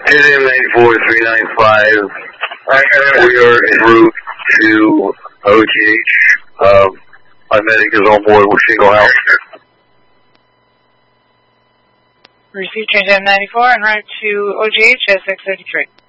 JM94-395. We are en route to OGH. My medic is on board with Shingle House. Received JM94 en route to OGH at 633.